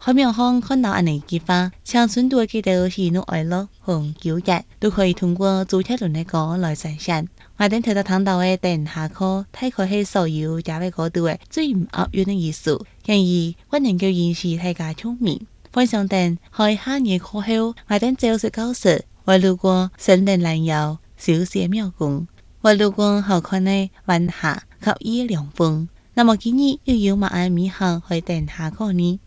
海面上看到安尼嘅話，青春度嘅到喜怒哀樂同糾結，都可以通過做鐵輪嘅歌來實現。我哋睇到聽到嘅等下課，大概係所有家嘅嗰度嘅最唔押韻嘅意思，建議我能夠引起大家聰明。分享等開下嘢課後，我哋就是教室，我路過聖誕蘭遊、小寫妙工，我路過好看嘅晚霞及伊涼風。那麼今日又有乜嘢美好去等下課呢？